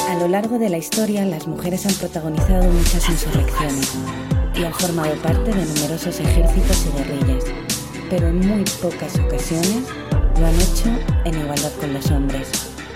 A lo largo de la historia, las mujeres han protagonizado muchas insurrecciones y han formado parte de numerosos ejércitos y guerrillas, pero en muy pocas ocasiones lo han hecho en igualdad con los hombres.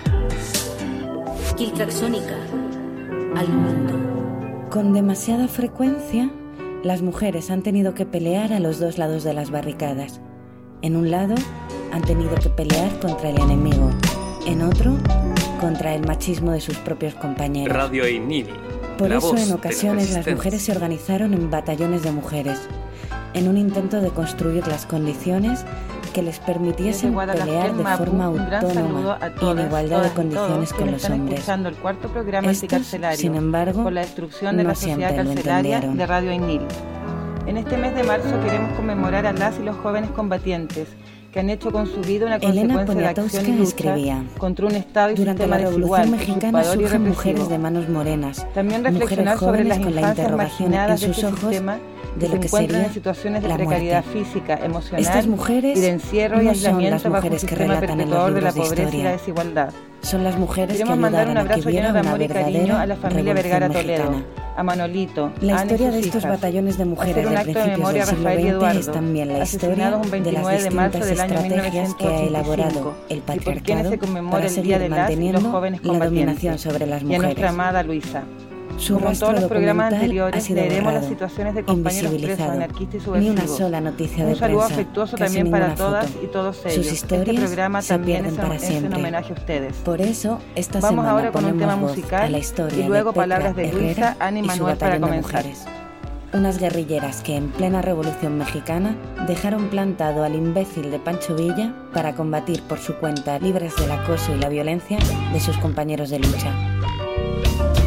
Kiltraxónica al mundo. Con demasiada frecuencia, las mujeres han tenido que pelear a los dos lados de las barricadas. En un lado, han tenido que pelear contra el enemigo. En otro, contra el machismo de sus propios compañeros. Radio INIDI. Por eso, en ocasiones, las mujeres se organizaron en batallones de mujeres, en un intento de construir las condiciones que les permitiesen pelear de forma autónoma y en igualdad de condiciones con los hombres. El cuarto programa anticarcelario, sin embargo, por la destrucción de no la sociedad siempre lo carcelaria entendieron. de Radio INIDI. En este mes de marzo queremos conmemorar a las y los jóvenes combatientes que han hecho con su vida una Elena consecuencia de acción y lucha escribía: contra un Estado y durante sistema la Revolución desigual, Mexicana usurpador y surgen represivo. mujeres de manos morenas, También mujeres reflexionar sobre jóvenes las con la infancias interrogación marginadas en de sus este ojos sistema de que lo se que encuentran sería en situaciones de la precariedad muerte. física, emocional Estas mujeres y de encierro y no son aislamiento las bajo un mujeres que sistema relatan en los perpetuador de la libros de pobreza y la historia. desigualdad. Son las mujeres que Queremos mandar un ayudaron a que abrazo lleno hubiera de una amor y cariño verdadera a la familia revolución Vergara Toledo, mexicana. a Manolito, La a Ana y historia de sus estos hijas. batallones de mujeres Hacer un de acto de principios memoria del a siglo Rafael y XX Eduardo, es también la historia asesinados un de 29 las de marzo distintas del año estrategias que ha 1985, elaborado el y por quienes patriarcado se conmemora para el Día seguir de las y los manteniendo jóvenes la dominación combatientes, sobre las y a nuestra mujeres. amada Luisa. Su Como en rastro todos los programas documental ha anteriores, sido leeremos las borrado, situaciones de compañeros presos, invisibilizado. anarquistas y Ni subversivos. una sola noticia de Un saludo prensa, afectuoso casi también para ninguna todas foto. y todos Sus ellos. historias Este programa se también pierden para es en siempre. homenaje a ustedes. Por eso, esta Vamos semana ahora con un tema ponemos voz musical a la historia y luego de Petra palabras de Luisa, Herrera Ana y su Manuel para batallón de comenzar. mujeres. Unas guerrilleras que en plena Revolución Mexicana dejaron plantado al imbécil de Pancho Villa para combatir por su cuenta, libres del acoso y la violencia de sus compañeros de lucha.